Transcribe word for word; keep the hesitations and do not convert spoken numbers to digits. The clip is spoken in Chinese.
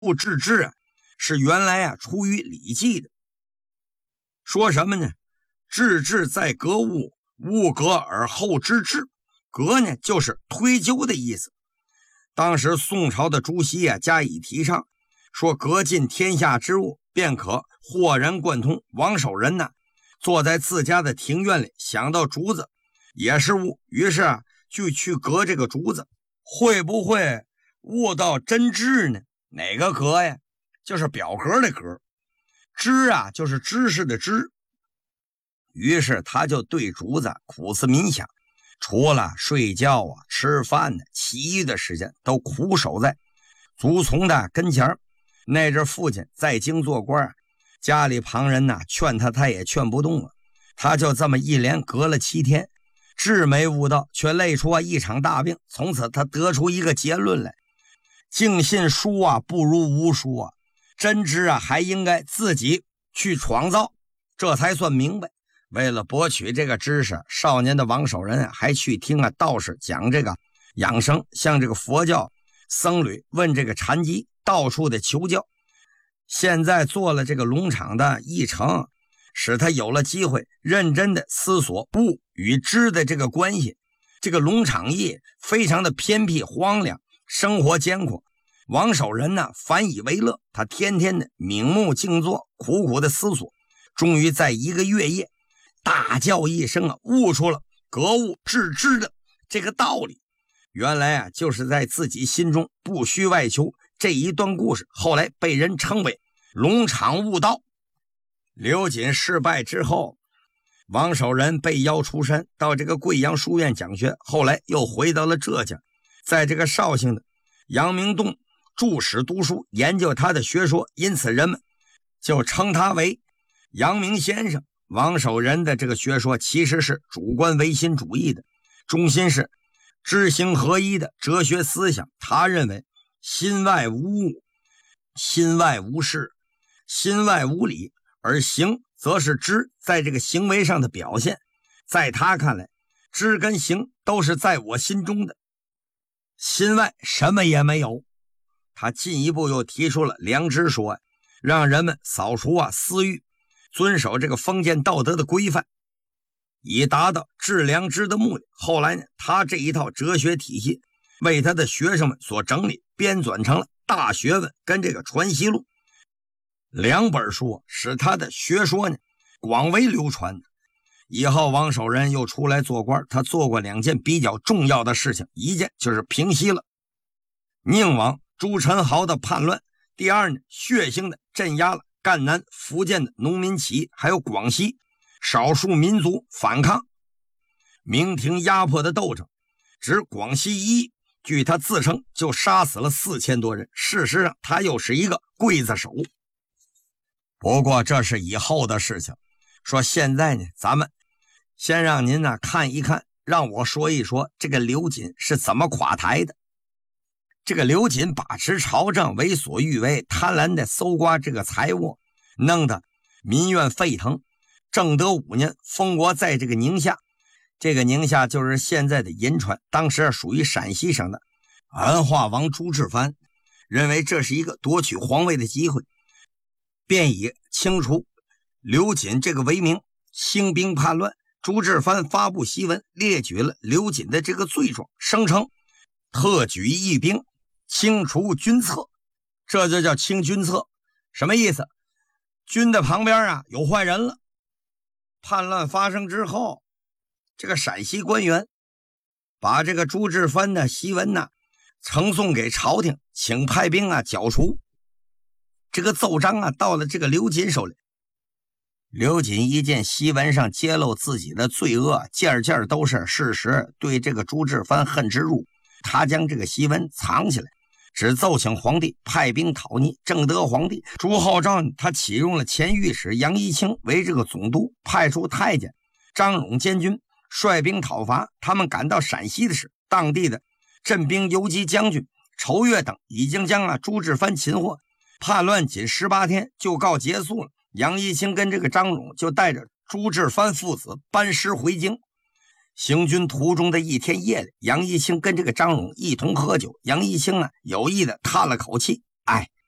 物治之啊，是原来啊出于《礼记》的。说什么呢？治之在革物，物革而后知之。革呢就是推究的意思。当时宋朝的朱熹啊加以提倡，说革尽天下之物，便可豁然贯通。王守仁呢坐在自家的庭院里，想到竹子也是物，于是啊就去革这个竹子。会不会悟到真知呢？哪个革呀？就是表格的格。知啊就是知识的知。于是他就对竹子苦思冥想，除了睡觉啊吃饭呢，其余的时间都苦守在竹丛的跟前。那阵父亲在京做官，家里旁人呢劝他，他也劝不动了。他就这么一连隔了七天，志没悟到，却累出啊一场大病。从此他得出一个结论来：尽信书啊不如无书啊，真知啊还应该自己去创造，这才算明白。为了博取这个知识，少年的王守仁还去听啊道士讲这个养生，向这个佛教僧侣问这个禅机，到处的求教。现在做了这个龙场的议程，使他有了机会认真的思索物与知的这个关系。这个龙场驿非常的偏僻荒凉，生活艰苦。王守仁呢反以为乐，他天天的冥目静坐，苦苦的思索，终于在一个月夜大叫一声啊，悟出了格物致知的这个道理。原来啊就是在自己心中，不需外求。这一段故事后来被人称为龙场悟道。刘瑾失败之后，王守仁被邀出山，到这个贵阳书院讲学，后来又回到了浙江，在这个绍兴的阳明洞著史读书，研究他的学说，因此人们就称他为阳明先生。王守仁的这个学说其实是主观唯心主义的，中心是知行合一的哲学思想。他认为心外无物，心外无事，心外无理，而行则是知在这个行为上的表现。在他看来，知跟行都是在我心中的，心外什么也没有。他进一步又提出了良知说，让人们扫除啊私欲，遵守这个封建道德的规范，以达到治良知的目的。后来呢，他这一套哲学体系为他的学生们所整理编纂成了《大学问》跟这个《传习录》两本书，使他的学说呢广为流传。以后王守仁又出来做官，他做过两件比较重要的事情，一件就是平息了宁王朱宸濠的叛乱，第二呢，血腥的镇压了赣南福建的农民起义，还有广西少数民族反抗明廷压迫的斗争。指广西一，据他自称就杀死了四千多人，事实上他又是一个刽子手。不过这是以后的事情，说现在呢，咱们先让您呢看一看，让我说一说这个刘瑾是怎么垮台的。这个刘瑾把持朝政，为所欲为，贪婪的搜刮这个财物，弄得民怨沸腾。正德五年，封国在这个宁夏，这个宁夏就是现在的银川，当时属于陕西省的。安化王朱志藩认为这是一个夺取皇位的机会，便以清除刘瑾这个为名，兴兵叛乱。朱志藩发布檄文，列举了刘瑾的这个罪状，声称特举义兵，清除军策。这就叫清军策，什么意思？军的旁边啊有坏人了。叛乱发生之后，这个陕西官员把这个朱志藩的檄文呢呈送给朝廷，请派兵啊剿除。这个奏章啊到了这个刘瑾手里，刘瑾一见檄文上揭露自己的罪恶，件件都是事实，对这个朱志藩恨之入。他将这个檄文藏起来，只奏请皇帝派兵讨逆。正德皇帝朱厚照他启用了前御史杨一清为这个总督，派出太监张冗监军率兵讨伐。他们赶到陕西的时，当地的镇兵游击将军仇越等已经将啊朱志藩擒获。叛乱仅十八天就告结束了。杨一清跟这个张冗就带着朱志藩父子班师回京。行军途中的一天夜里，杨一清跟这个张冗一同喝酒。杨一清呢有意的叹了口气，哎，